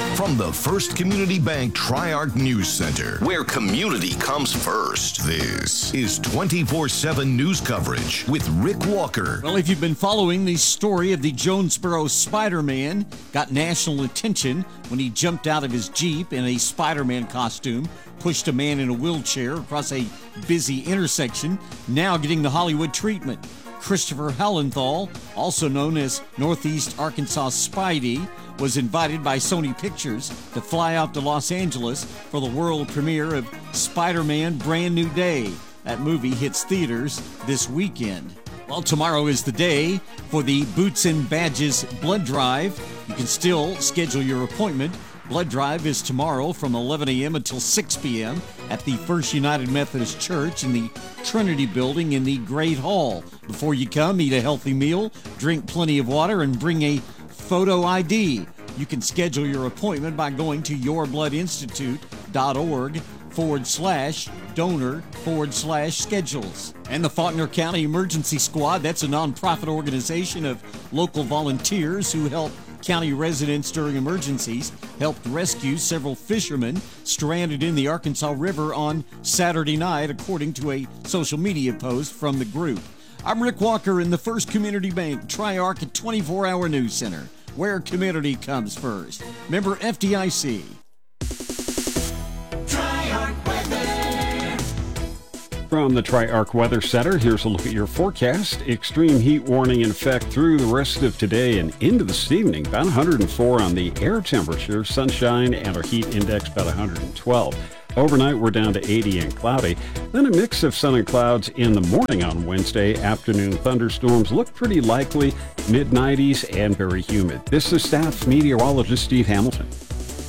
From the First Community Bank Tri-Arc News Center, where community comes first, this is 24/7 news coverage with Rick Walker. Well, if you've been following the story of the Jonesboro Spider-Man, got national attention when he jumped out of his Jeep in a Spider-Man costume, pushed a man in a wheelchair across a busy intersection, now getting the Hollywood treatment. Christopher Hallenthal, also known as Northeast Arkansas Spidey, was invited by Sony Pictures to fly out to Los Angeles for the world premiere of Spider-Man Brand New Day. That movie hits theaters this weekend. Well, tomorrow is the day for the Boots and Badges Blood Drive. You can still schedule your appointment. Blood Drive is tomorrow from 11 a.m. until 6 p.m. at the First United Methodist Church in the Trinity Building in the Great Hall. Before you come, eat a healthy meal, drink plenty of water, and bring a photo ID. You can schedule your appointment by going to yourbloodinstitute.org/donor/schedules. And the Faulkner County Emergency Squad, that's a nonprofit organization of local volunteers who help county residents during emergencies, helped rescue several fishermen stranded in the Arkansas River on Saturday night, according to a social media post from the group. I'm Rick Walker in the First Community Bank Tri-Arc 24-hour News Center, where community comes first. Member FDIC. From the Tri-Arc Weather Center, here's a look at your forecast. Extreme heat warning in effect through the rest of today and into this evening. About 104 on the air temperature, sunshine, and our heat index about 112. Overnight, we're down to 80 and cloudy. Then a mix of sun and clouds in the morning on Wednesday. Afternoon thunderstorms look pretty likely, mid-90s and very humid. This is staff meteorologist Steve Hamilton.